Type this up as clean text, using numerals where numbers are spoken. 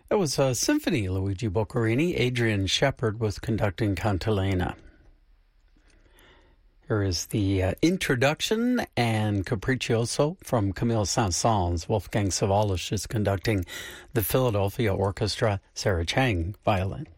That was a symphony, Luigi Boccherini. Adrian Shepard was conducting Cantilena. Here is the introduction and Capriccioso from Camille Saint-Saëns. Wolfgang Sawallisch is conducting the Philadelphia Orchestra. Sarah Chang, violin.